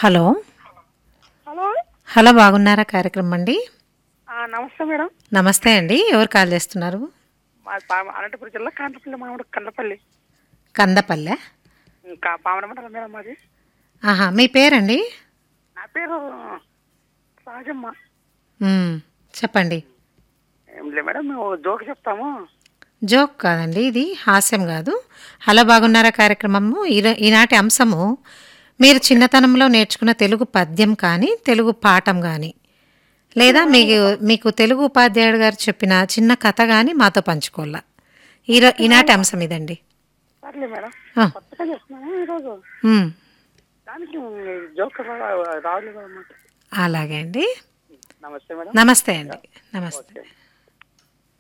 Hello. Hello. Hello బాగున్నారా కార్యక్రమం అండి? నమస్తే మేడం. నమస్తే అండి. ఎవరు కాల్ చేస్తున్నారు? అనంతపురం జిల్లా కాంతపల్లి మామిడి కండపల్లి. కందపల్లె. ఇంకా పావనమండలం మేడం మాది. ఆహా, మీ పేరండి? నా పేరు రాజమ్మ. చెప్పండి. ఏం లేదు మేడం, మేము జోక్ చెప్తాము. జోక్ కాదండి, ఇది హాస్యం కాదు. హలో బాగున్నారా కార్యక్రమము ఈనాటి అంశము, మీరు చిన్నతనంలో నేర్చుకున్న తెలుగు పద్యం కానీ తెలుగు పాఠం కానీ, లేదా మీకు తెలుగు ఉపాధ్యాయుడు గారు చెప్పిన చిన్న కథ కానీ మాతో పంచుకోవాలా. ఈనాటి అంశం ఇదండి. సర్లే మేడం, ఆ, కొత్తగా చేస్తున్నాము ఈరోజు. ఉమ్, దానికి జోక్ రాలేదు అన్నమాట. అలాగే అండి. నమస్తే మేడం. నమస్తే అండి. నమస్తే. ఓకే.